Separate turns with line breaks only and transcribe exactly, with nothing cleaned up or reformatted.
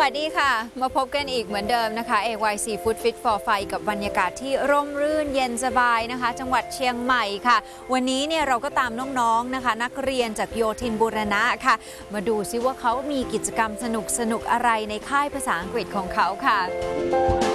วัสดีค่ะมาพบกันอีกเหมือนเดิมนะคะ เอ วาย ซี Food Fit for Fight กับบรรยากาศที่ร่มรื่นเย็นสบายนะคะจังหวัดเชียงใหม่ค่ะวันนี้เนี่ยเราก็ตามน้องๆนะคะนักเรียนจากโยธินบูรณะค่ะมาดูซิว่าเขามีกิจกรรมสนุกๆอะไรในค่ายภาษาอังกฤษของเขาค่ะ